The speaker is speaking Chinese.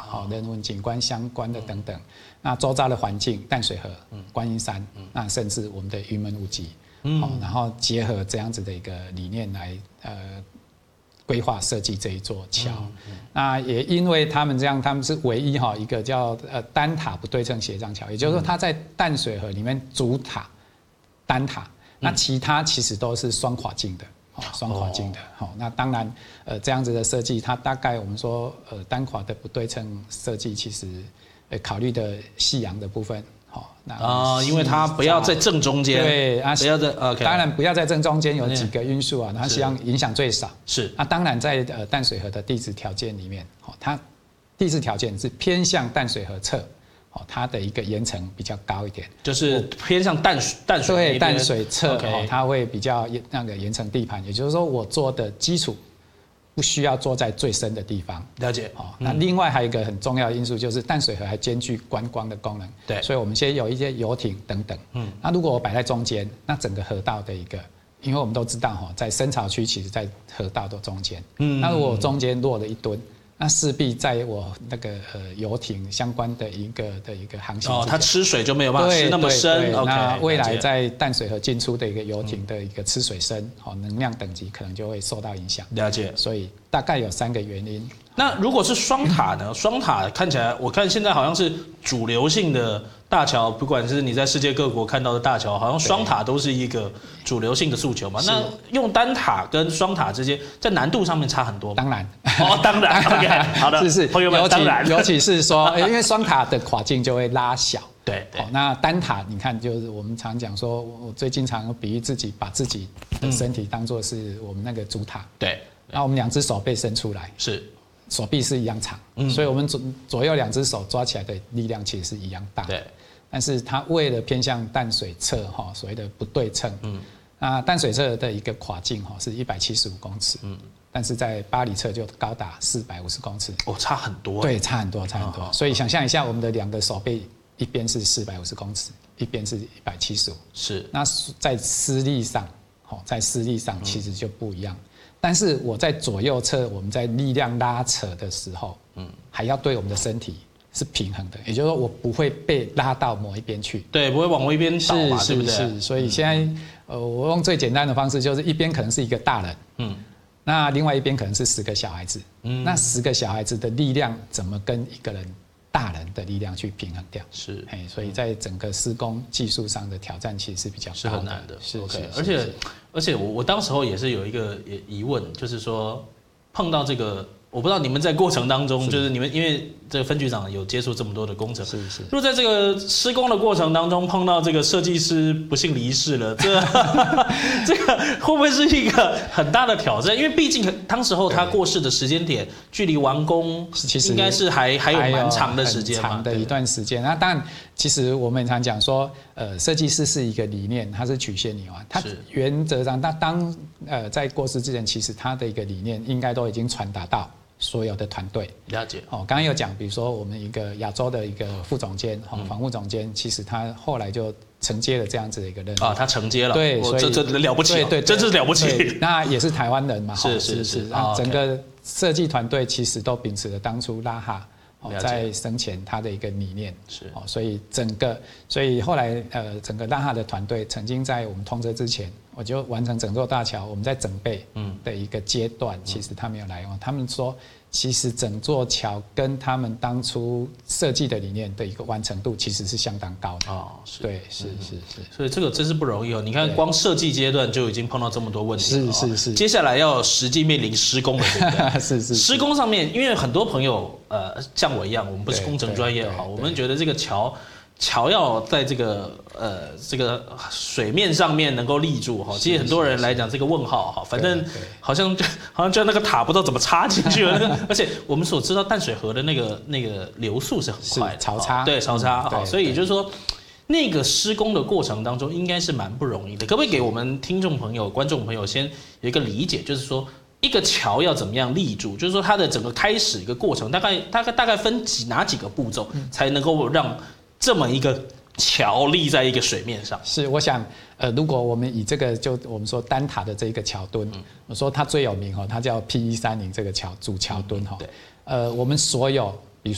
人文景观相关的等等。那周遭的环境，淡水河、观音山，那甚至我们的云门舞集，然后结合这样子的一个理念来规划设计这一座桥。那也因为他们这样，他们是唯一一个叫单塔不对称斜障桥，也就是说它在淡水河里面主塔单塔，那其他其实都是双跨径的。双跨径的，那当然，这样子的设计，它大概我们说，单跨的不对称设计，其实，考虑的夕阳的部分， 因为它不要在正中间， 对不要在，OK， 当然不要在正中间有几个因素啊，它希望影响最少。 是， 那当然在淡水河的地质条件里面，它地质条件是偏向淡水河侧。它的一个岩层比较高一点， 就是偏向淡水对淡水侧，它会比较那个岩层地盘，也就是说我做的基础不需要做在最深的地方。 了解。 那另外还有一个很重要的因素就是淡水河还兼具观光的功能， 对， 所以我们先有一些游艇等等。那如果我摆在中间，那整个河道的一个，因为我们都知道在深潮区，其实在河道的中间，那如果中间落了一吨。那势必在我那个游艇相关的一个航行它吃水就没有办法吃那么深。 那未来在淡水河进出的一个游艇的一个吃水深，能量等级可能就会受到影响。 了解。 所以大概有3个原因。 那如果是双塔呢？双塔看起来，我看现在好像是主流性的大桥，不管是你在世界各国看到的大桥，好像双塔都是一个主流性的诉求嘛。那用单塔跟双塔之间，在难度上面差很多吗？ 当然， 当然 ，OK， 好的， 是朋友们，当然， 尤其是说，因为双塔的跨径就会拉小。 对， 那单塔你看，就是我们常讲说，我最经常比喻自己，把自己的身体当作是我们那个主塔。 对， 那我们2只手背伸出来， 是。 手臂是一样长，所以我们左右2只手抓起来的力量其实是一样大。 对， 但是它为了偏向淡水侧所谓的不对称，那淡水侧的一个跨径是175公尺，但是在巴黎侧就高达450公尺。 差很多。 对，差很多。所以想象一下，我们的2个手背，一边是450公尺，一边是175。 是。 那在施力上，其实就不一样。但是我在左右侧，我们在力量拉扯的时候，还要对我们的身体是平衡的，也就是说我不会被拉到某一边去， 对，不会往某一边倒嘛，对不对？ 是。所以现在我用最简单的方式，就是一边可能是一个大人，那另外一边可能是10个小孩子，那10个小孩子的力量怎么跟一个人大人的力量去平衡掉？ 是， 所以在整个施工技术上的挑战其实是比较高的， 是很难的。 是 OK， 而且我当时候也是有一个疑问，就是说碰到这个，我不知道你们在过程当中，就是你们因为这个分局长有接触这么多的工程， 是。 如果在这个施工的过程当中碰到这个设计师不幸离世了，这个会不会是一个很大的挑战？因为毕竟当时候他过世的时间点，距离完工其实应该是还有蛮长的时间嘛， 长的一段时间。那当然，其实我们常讲说，设计师是一个理念，它是曲线理完，它原则上，在过世之前，其实他的一个理念应该都已经传达到所有的团队。 了解。 刚刚有讲，比如说我们一个亚洲的一个副总监，防务总监，其实他后来就承接了这样子的一个任务。 他承接了。 对，所以这了不起，对，真是了不起。 那也是台湾人嘛， 是。 整个设计团队其实都秉持了当初拉哈在生前他的一个理念， 是。 所以后来整个拉哈的团队曾经在我们通车之前，我就完成整座大桥，我们在整备的一个阶段，其实他没有来用。他们说，其实整座桥跟他们当初设计的理念的一个完成度其实是相当高的。对，是。 所以这个真是不容易哦。你看，光设计阶段就已经碰到这么多问题了。 是。 接下来要实际面临施工了，对不对？ 是。 施工上面，因为很多朋友像我一样，我们不是工程专业哈，我们觉得这个桥要在这个水面上面能够立住哈，其实很多人来讲这个问号哈，反正好像就那个塔不知道怎么插进去了，而且我们所知道淡水河的那个流速是很快的， 潮差， 对潮差哈，所以也就是说那个施工的过程当中应该是蛮不容易的，可不可以给我们听众朋友、观众朋友先有一个理解，就是说一个桥要怎么样立住，就是说它的整个开始一个过程大概分哪几个步骤才能够让这么一个桥立在一个水面上？ 是，我想，如果我们以这个就我们说单塔的这一个桥墩，我说它最有名它叫 P130这个主桥墩我们所有